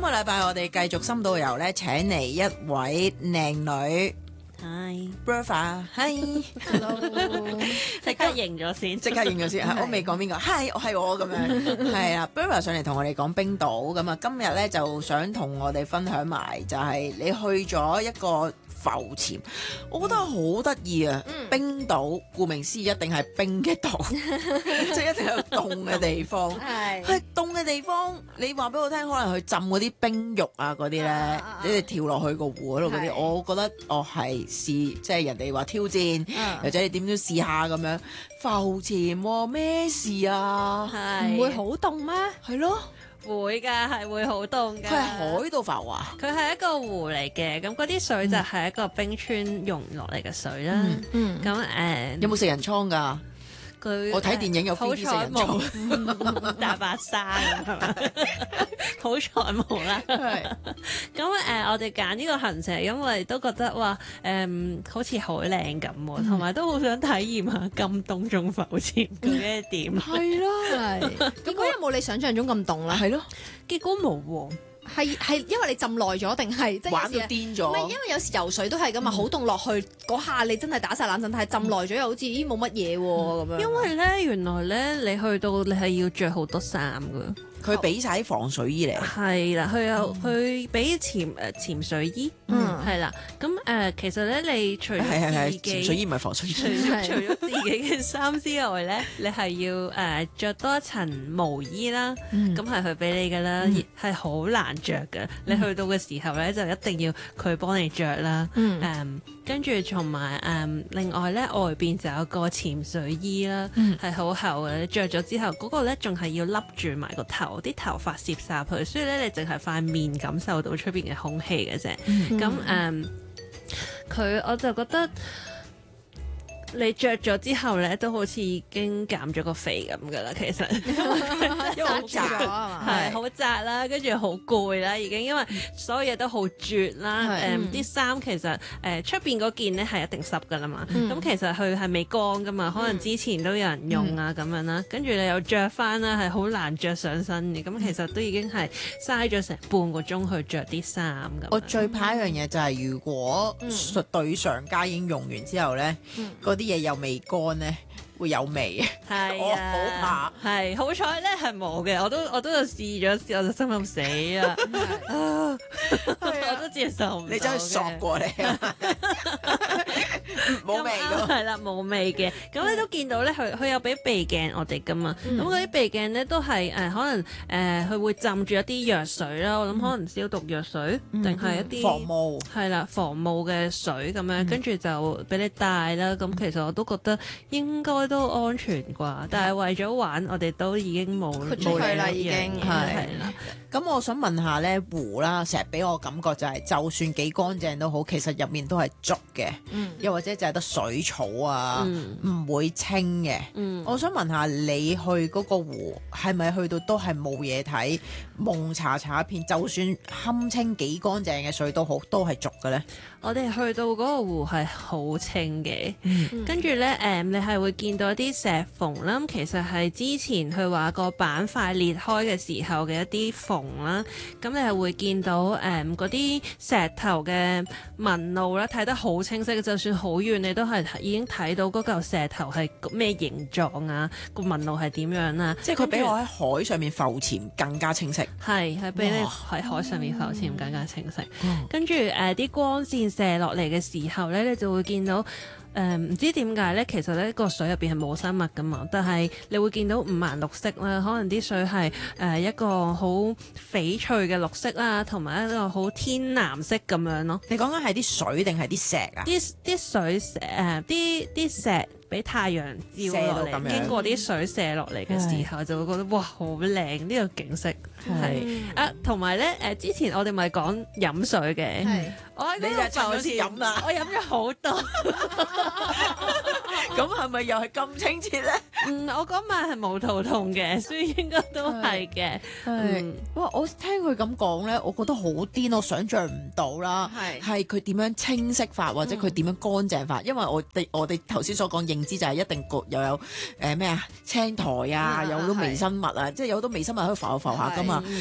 個禮拜我哋繼續深度遊咧，請嚟一位靚女 Hi， Bertha，Hi， hello， 即刻認咗先， 即刻認咗先，我未講邊個，Hi， 我係我咁樣，係啊，Bertha 上嚟同我哋講冰島咁啊，今日咧就想同我哋分享埋就係你去咗一個浮潛，我覺得好得意啊！冰島顧名思義一定係冰嘅島，即係一定係凍嘅地方。 係係凍嘅地方，你話俾我聽，可能去浸嗰啲冰浴啊嗰啲咧，即係跳落去個湖嗰度嗰啲，我覺得係試，即係人哋話挑戰，或者你點都試下咁樣浮潛喎，咩事啊？ 係唔會好凍咩？ 係咯， 會㗎，係會好凍㗎。 佢係海度浮啊！ 佢係一個湖嚟嘅，咁嗰啲水就係一個冰川溶落嚟嘅水啦。咁有冇食人倉㗎？ 佢我睇電影有好 3D 食彩人倉。 冇大白鯊咁係嘛？好彩冇啦。 係咁我哋揀呢個行程，因為都覺得話好似好靚咁喎，同埋都好想體驗下咁凍仲浮潛究竟係點。 係咯， 係。結果有冇你想象中咁凍咧？ 係咯， 結果冇喎。 係因為你浸耐咗定係即係玩到有時癲咗。 唔係，因為有時游水都係噶嘛，好凍落去嗰下你真係打晒冷震，但係浸耐咗又好似咦冇乜嘢喎咁樣。 因為咧，原來咧，你去到你係要着好多衫噶。 佢俾晒啲防水衣嚟。 係啦，佢有佢俾潛水衣，係啦。咁其實咧，你除咗自己潛水衣唔係防水衣。 除咗自己嘅衫之外咧，你係要着多一層毛衣啦。咁係佢俾你噶啦，係好難着嘅。你去到嘅時候咧，就一定要佢幫你着啦。跟住同埋另外咧，外邊就有個潛水衣啦，係好厚嘅。你着咗之後，嗰個咧仲係要笠住埋個頭，啲頭髮攝晒入去，所以咧你淨係塊面感受到出邊嘅空氣嘅啫。咁我就覺得你着咗之後咧，都好似已經減咗個肥咁噶啦。其實因為好窄咗啊嘛， 係好窄啦，跟住好攰啦，已經因為所有嘢都好絕啦。啲衫其實出邊嗰件咧係一定濕噶啦嘛。咁其實佢係未乾噶嘛，可能之前都有人用啊咁樣啦。跟住你又着翻啦，係好難着上身嘅。咁其實都已經係嘥咗成半個鐘去着啲衫咁。 我最怕一樣嘢就係如果對上家已經用完之後咧，嗰啲嘢又未乾咧，會有味。 係我好怕。 係好彩咧係冇嘅，我都有試咗，我就心諗死啊！我都接受唔到。 你真係索過你啊！冇味㗎。 係啦，冇味嘅。咁你都見到咧，佢有俾鼻鏡我哋噶嘛。咁嗰啲鼻鏡咧都係可能佢會浸住一啲藥水啦。我諗可能消毒藥水，定係一啲防霧。 係啦，防霧嘅水咁樣，跟住就俾你戴啦。咁其實我都覺得應該都安全啩。但係為咗玩，我哋都已經冇出去啦，已經係啦。 咁我想問下咧，湖啦，成日俾我感覺就係，就算幾乾淨都好，其實入面都係濁嘅，又或者就係得水草啊，唔會清嘅。我想問下你去嗰個湖係咪去到都係冇嘢睇，蒙查查一片，就算堪稱幾乾淨嘅水都好，都係濁嘅咧？ 我哋去到嗰個湖係好清嘅，跟住咧你係會見到一啲石縫啦。咁其實係之前佢話個板塊裂開嘅時候嘅一啲縫啦。咁你係會見到嗰啲石頭嘅紋路啦，睇得好清晰。就算好遠，你都係已經睇到嗰嚿石頭係咩形狀啊，個紋路係點樣啊。 即係佢比我喺海上面浮潛更加清晰。 係比你喺海上面浮潛更加清晰。跟住啲光線射落嚟嘅時候咧，你就會見到唔知點解咧，其實咧個水入邊係冇生物噶嘛，但係你會見到五顏六色啦，可能啲水係一個好翡翠嘅綠色啦，同埋一個好天藍色咁樣咯。 你講緊係啲水定係啲石啊？ 啲水啲石俾太陽照落嚟，經過啲水射落嚟嘅時候，就會覺得哇好靚呢個景色係同埋咧之前我哋咪講飲水嘅，我喺嗰度浮潛啦， 我飲咗好多。 咁係咪又係咁清澈咧？ 我嗰晚係冇肚痛嘅，所以應該都係嘅。 哇！我聽佢咁講咧，我覺得好癲，我想像唔到啦。係佢點樣清晰法，或者佢點樣乾淨法？因為我哋頭先所講認知就係一定又有咩青苔啊，有好多微生物啊，即係有好多微生物喺度浮下噶嘛。跟住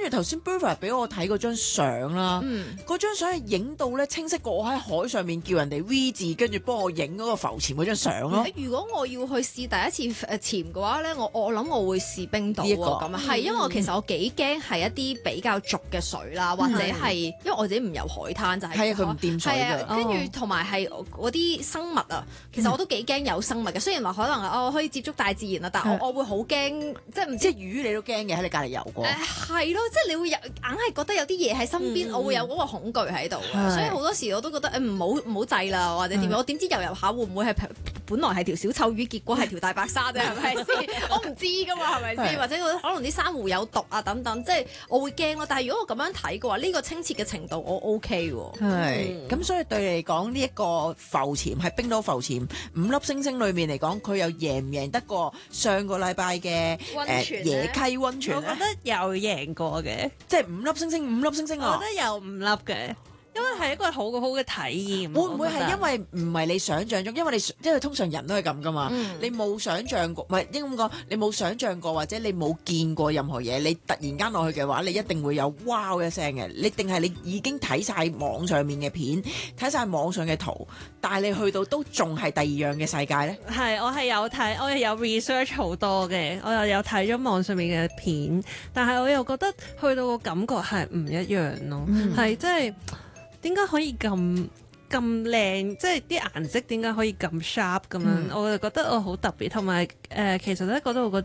住頭先 Bertha 俾我睇嗰張相啦，嗰張相係影到咧清晰過我喺海上面叫人哋 V 字，跟住幫我影嗰個浮潛嗰張相咯。 如果我要去試第一次潛嘅話咧，我諗我會試冰島喎，咁啊係因為其實我幾驚係一啲比較濁嘅水啦，或者係因為我自己唔遊海灘就係係啊，佢唔掂水㗎。 跟住同埋係嗰啲生物啊，其實我都幾驚有生物嘅。雖然話可能我可以接觸大自然啦，但我會好驚，即係唔知即係魚你都驚嘅喺你隔離游過。 係咯，即係你會硬係覺得有啲嘢喺身邊，我會有嗰個恐懼喺度嘅。所以好多時我都覺得唔好制啦，或者點樣？我點知游下會唔會係本來係條小臭魚，結果係條大白鯊啫？係咪先？我唔知㗎嘛，係咪先？或者可能啲珊瑚有毒啊等等，即係我會驚咯。但係如果我咁樣睇嘅話，呢個清澈嘅程度我 OK 喎。 係咁，所以對你嚟講呢一個浮潛係冰島浮潛5粒星星裏面嚟講，佢又贏唔贏得過上個禮拜嘅野溪溫泉咧？ 我覺得有贏過嘅， 即係5粒星星5粒星星啊！ 我覺得有5粒嘅。因為係一個好嘅體驗， 會唔會係因為唔係你想象中？因為通常人都係咁噶嘛，你冇想象過，唔係應該咁講，你冇想象過或者你冇見過任何嘢，你突然間落去嘅話，你一定會有wow一聲嘅。你定係你已經睇晒網上面嘅片，睇晒網上嘅圖，但係你去到都仲係第二樣嘅世界咧？ 係，我係有睇，我係有 research 好多嘅，我又有睇咗網上面嘅片，但係我又覺得去到個感覺係唔一樣咯，係即係。點解可以咁靚？即係啲顏色點解可以咁 sharp 咁樣？我就覺得我好特別，同埋其實咧嗰度嗰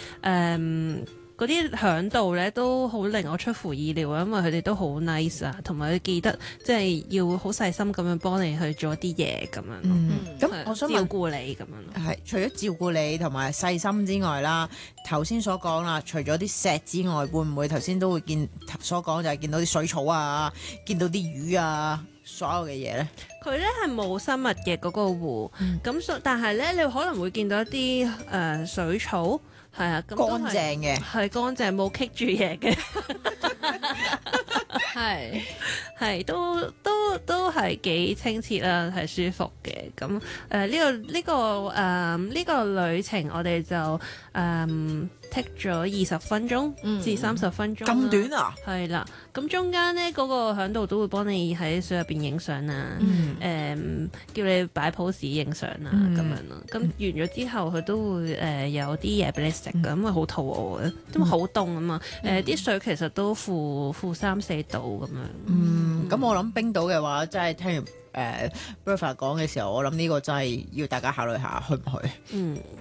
啲響度咧都好令我出乎意料啊！因為佢哋都好 nice 啊，同埋佢記得即係要好細心咁樣幫你去做啲嘢咁樣。 咁我想照顧你咁樣。 係除咗照顧你同埋細心之外啦，頭先所講啦，除咗啲石之外，會唔會頭先都會所講就係見到啲水草啊，見到啲魚啊，所有嘅嘢咧？ 佢咧係冇生物嘅嗰個湖，但係咧你可能會見到一啲水草。係啊，咁乾淨嘅， 係乾淨冇棘住嘢嘅，係都係幾清澈啦，係舒服嘅。咁呢個旅程我哋就take 咗20分鐘至30分鐘。 咁短啊？ 係啦，咁中間咧嗰個響度都會幫你喺水入邊影相啊，叫你擺 pose 影相啊咁樣咯。咁完咗之後，佢都會有啲嘢俾你食㗎，因為好肚餓嘅，因為好凍啊嘛。啲水其實都負3-4度咁樣。 咁我諗冰島嘅話，真係聽完Bertha 講嘅時候，我諗呢個真係要大家考慮下去唔去。